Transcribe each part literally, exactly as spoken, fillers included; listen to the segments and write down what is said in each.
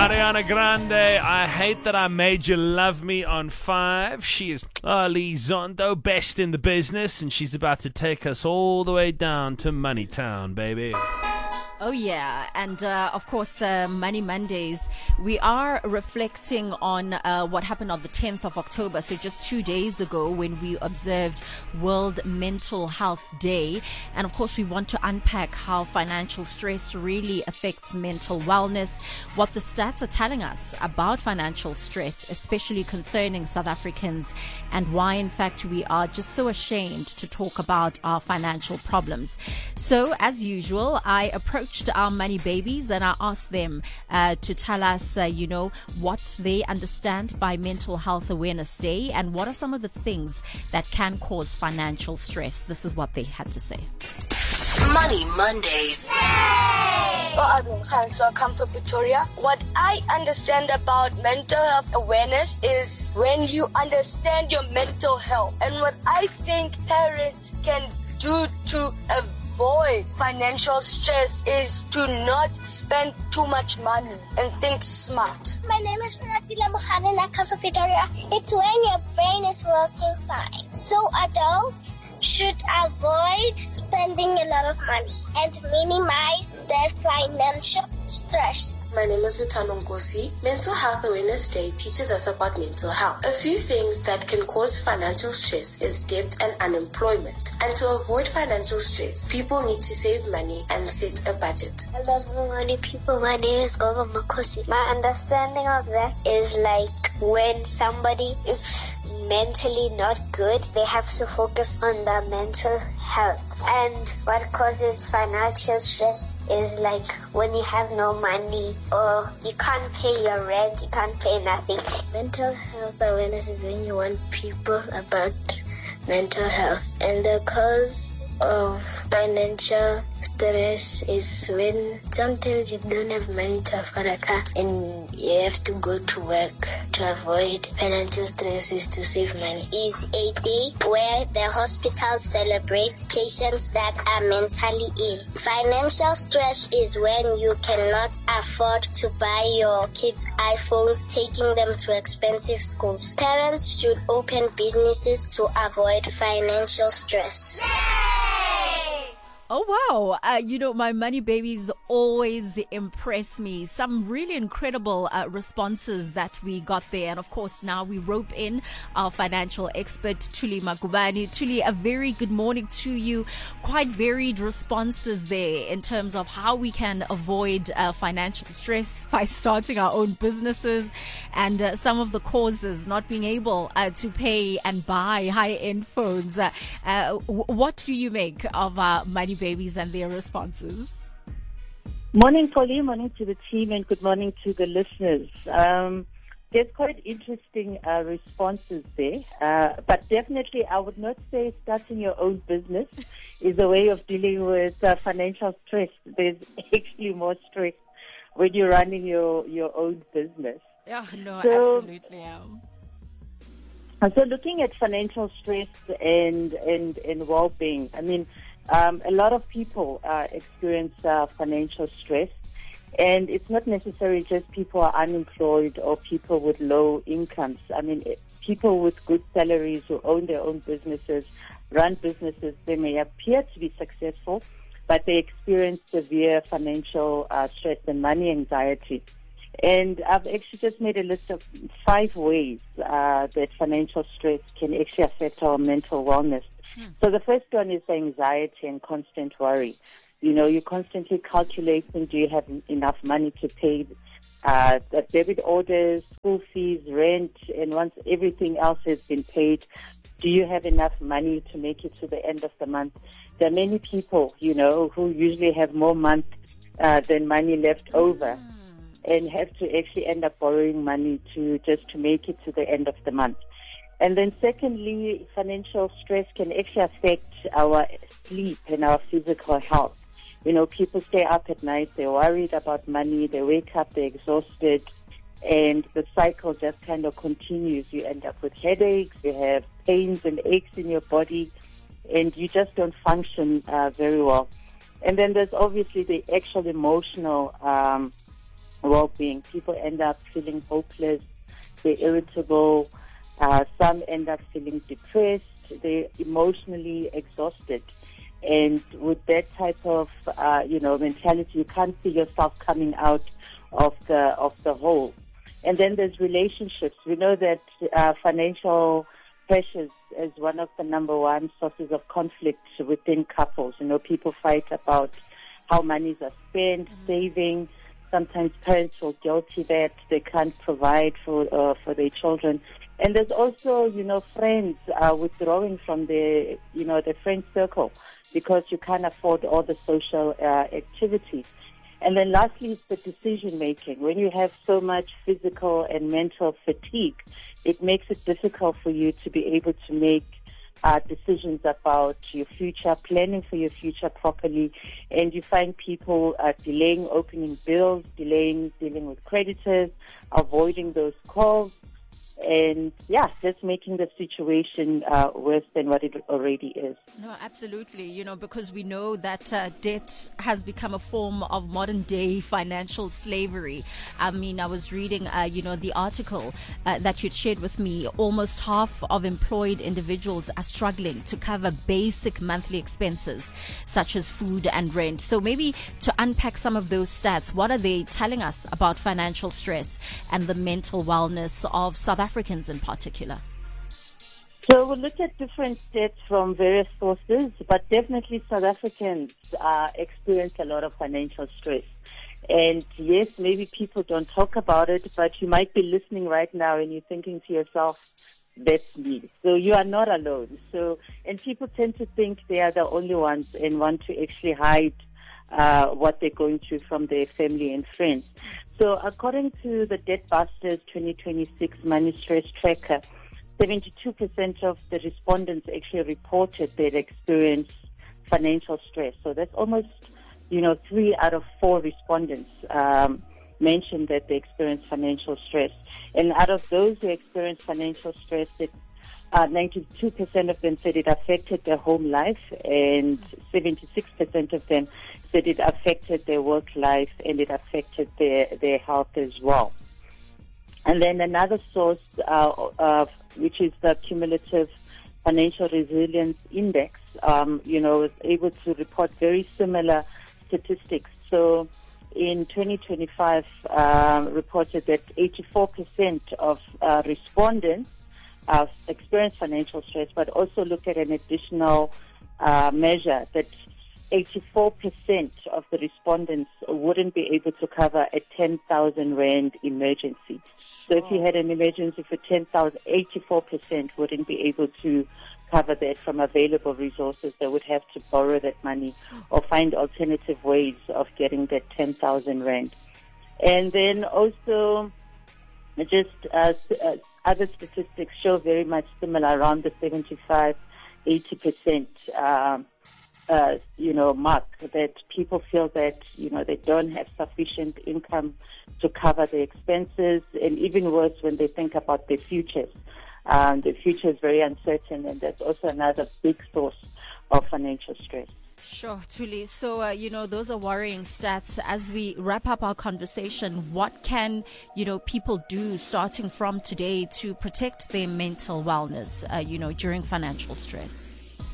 Ariana Grande, I hate that I made you love me on five. She is Charlie Zondo, best in the business, and she's about to take us all the way down to Moneytown, baby. Oh, yeah. And, uh, of course, uh, Money Mondays, we are reflecting on uh, what happened on the tenth of October. So just two days ago when we observed World Mental Health Day. And, of course, we want to unpack how financial stress really affects mental wellness, what the stats are telling us about financial stress, especially concerning South Africans, and why, in fact, we are just so ashamed to talk about our financial problems. So, as usual, I approach our money babies and I asked them uh, to tell us, uh, you know, what they understand by Mental Health Awareness Day and what are some of the things that can cause financial stress. This is what they had to say. Money Mondays. Well, I'm Khan, so I come from Pretoria. What I understand about mental health awareness is when you understand your mental health. And what I think parents can do to avoid avoid financial stress is to not spend too much money and think smart. My name is Ratila Mohan and I come from Pretoria. It's when your brain is working fine. So adults should avoid spending a lot of money and minimize their financial stress. My name is Lutano Nkosi. Mental Health Awareness Day teaches us about mental health. A few things that can cause financial stress is debt and unemployment. And to avoid financial stress, people need to save money and set a budget. Hello, money people. My name is Gogo Makosi. My understanding of that is like when somebody is mentally not good, they have to focus on their mental health. And what causes financial stress is like when you have no money or you can't pay your rent, you can't pay nothing. Mental health awareness is when you warn people about mental health. And the cause of financial stress is when sometimes you don't have money to afford a car and you have to go to work. To avoid financial stress is to save money. Is a day where the hospital celebrates patients that are mentally ill. Financial stress is when you cannot afford to buy your kids iPhones, taking them to expensive schools. Parents should open businesses to avoid financial stress. Oh, wow. Uh, you know, my money babies always impress me. Some really incredible uh, responses that we got there. And of course, now we rope in our financial expert, Thuli Magubane. Thuli, a very good morning to you. Quite varied responses there in terms of how we can avoid uh, financial stress by starting our own businesses and uh, some of the causes, not being able uh, to pay and buy high-end phones. Uh, uh, what do you make of our money babies and their responses? Morning, Polly. Morning to the team, and good morning to the listeners. Um, there's quite interesting uh, responses there, uh, but definitely I would not say starting your own business is a way of dealing with uh, financial stress. There's actually more stress when you're running your, your own business. Yeah, no, so, absolutely. Yeah. So looking at financial stress and, and, and well-being, I mean, Um, a lot of people uh, experience uh, financial stress, and it's not necessarily just people who are unemployed or people with low incomes. I mean, people with good salaries who own their own businesses, run businesses, they may appear to be successful, but they experience severe financial uh, stress and money anxiety. And I've actually just made a list of five ways uh, that financial stress can actually affect our mental wellness. Hmm. So the first one is anxiety and constant worry. You know, you're constantly calculating, do you have enough money to pay uh, the debit orders, school fees, rent, and once everything else has been paid, do you have enough money to make it to the end of the month? There are many people, you know, who usually have more month uh, than money left over. Hmm. And have to actually end up borrowing money to just to make it to the end of the month. And then secondly, financial stress can actually affect our sleep and our physical health. You know, people stay up at night, they're worried about money, they wake up, they're exhausted, and the cycle just kind of continues. You end up with headaches, you have pains and aches in your body, and you just don't function uh, very well. And then there's obviously the actual emotional um well-being. People end up feeling hopeless, they're irritable, uh, some end up feeling depressed, they're emotionally exhausted. And with that type of, uh, you know, mentality, you can't see yourself coming out of the of the hole. And then there's relationships. We know that uh, financial pressures is one of the number one sources of conflict within couples. You know, people fight about how monies are spent, mm-hmm. saving. Sometimes parents feel guilty that they can't provide for uh, for their children. And there's also, you know, friends uh, withdrawing from their, you know, their friend circle because you can't afford all the social uh, activities. And then lastly, it's the decision making. When you have so much physical and mental fatigue, it makes it difficult for you to be able to make uh, decisions about your future, planning for your future properly. And you find people uh, delaying opening bills, delaying dealing with creditors, avoiding those calls. And yeah, just making the situation uh, worse than what it already is. No, absolutely. You know, because we know that uh, debt has become a form of modern day financial slavery. I mean, I was reading, uh, you know, the article uh, that you'd shared with me. Almost half of employed individuals are struggling to cover basic monthly expenses, such as food and rent. So maybe to unpack some of those stats, what are they telling us about financial stress and the mental wellness of South Africans in particular? So we'll look at different stats from various sources, but definitely South Africans uh, experience a lot of financial stress. And yes, maybe people don't talk about it, but you might be listening right now and you're thinking to yourself, that's me. So you are not alone. So, and people tend to think they are the only ones and want to actually hide uh, what they're going through from their family and friends. So according to the Debt Busters twenty twenty-six Money Stress Tracker, seventy-two percent of the respondents actually reported they'd experienced financial stress. So that's almost, you know, three out of four respondents um, mentioned that they experienced financial stress. And out of those who experienced financial stress, it, uh, ninety-two percent of them said it affected their home life, and seventy-six percent of them said it affected their work life, and it affected their, their health as well. And then another source, uh, uh, which is the Cumulative Financial Resilience Index, um, you know, was able to report very similar statistics. So in twenty twenty-five, um, reported that eighty-four percent of uh, respondents uh, experienced financial stress, but also looked at an additional uh, measure that eighty-four percent of the respondents wouldn't be able to cover a ten thousand rand emergency. So if you had an emergency for ten thousand, eighty-four percent wouldn't be able to cover that from available resources. They would have to borrow that money or find alternative ways of getting that ten thousand rand. And then also just uh, uh, other statistics show very much similar, around the seventy-five, eighty percent um, Uh, you know, mark, that people feel that, you know, they don't have sufficient income to cover their expenses, and even worse when they think about their futures. Um, the future is very uncertain, and that's also another big source of financial stress. Sure, Thuli. So, uh, you know, those are worrying stats. As we wrap up our conversation, what can, you know, people do starting from today to protect their mental wellness, uh, you know, during financial stress?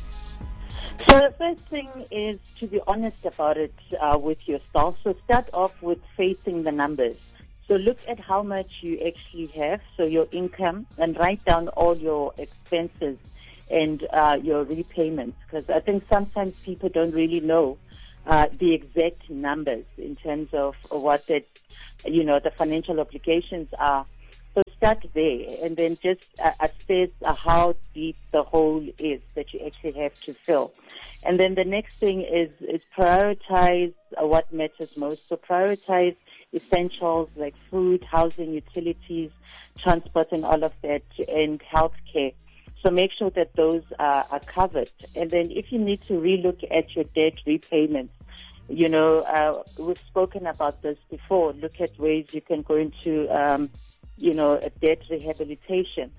So the first thing is to be honest about it uh, with yourself. So start off with facing the numbers. So look at how much you actually have, so your income, and write down all your expenses and uh, your repayments, because I think sometimes people don't really know uh, the exact numbers in terms of what that, you know, the financial obligations are. So start there, and then just uh, assess uh, how deep the hole is that you actually have to fill. And then the next thing is, is prioritize uh, what matters most. So prioritize essentials like food, housing, utilities, transport, and all of that, and healthcare. So make sure that those uh, are covered. And then if you need to relook at your debt repayments, you know, uh, we've spoken about this before. Look at ways you can go into um, you know, a debt rehabilitation.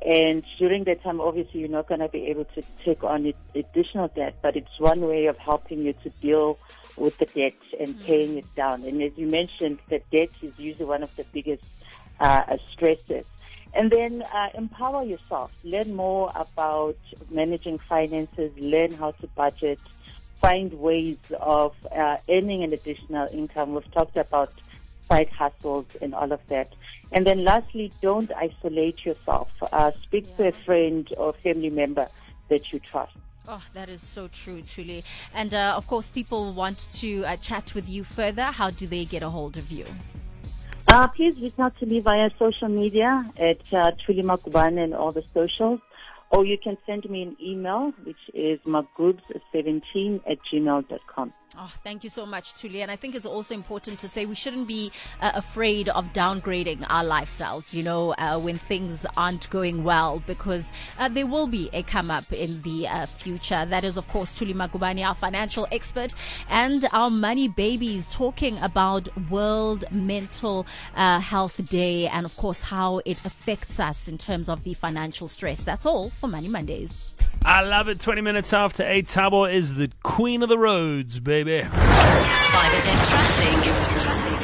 And during that time, obviously, you're not going to be able to take on it, additional debt, but it's one way of helping you to deal with the debt and paying it down. And as you mentioned, the debt is usually one of the biggest uh, stresses. And then uh, empower yourself. Learn more about managing finances. Learn how to budget. Find ways of uh, earning an additional income. We've talked about side hustles and all of that. And then lastly, don't isolate yourself. Uh, speak yeah. to a friend or family member that you trust. Oh, that is so true, truly. And uh, of course, people want to uh, chat with you further. How do they get a hold of you? Uh, please reach out to me via social media at uh, Thuli Magubane and all the socials. Or you can send me an email, which is magubs seventeen at gmail dot com. Oh, thank you so much, Thuli. And I think it's also important to say we shouldn't be uh, afraid of downgrading our lifestyles, you know, uh, when things aren't going well, because uh, there will be a come up in the uh, future. That is, of course, Thuli Magubane, our financial expert, and our money babies, talking about World Mental uh, Health Day and, of course, how it affects us in terms of the financial stress. That's all for Money Mondays. I love it. twenty minutes after eight, Thabo is the queen of the roads, baby. five S M traffic.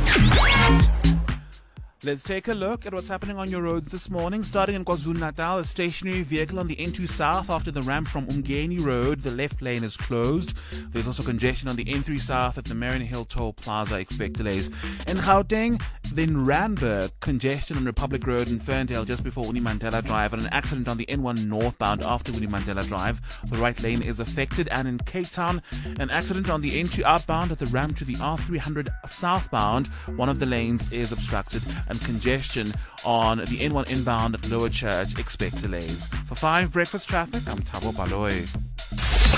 Let's take a look at what's happening on your roads this morning. Starting in KwaZulu-Natal, a stationary vehicle on the N two South after the ramp from Umgeni Road. The left lane is closed. There's also congestion on the N three South at the Marion Hill Toll Plaza. Expect delays. In Gauteng, then Randburg, congestion on Republic Road in Ferndale just before Winnie Mandela Drive, and an accident on the N one northbound after Winnie Mandela Drive. The right lane is affected. And in Cape Town, an accident on the N two outbound at the ramp to the R three hundred southbound. One of the lanes is obstructed, and congestion on the N one inbound at Lower Church. Expect delays. For five Breakfast Traffic, I'm Thabo Baloy.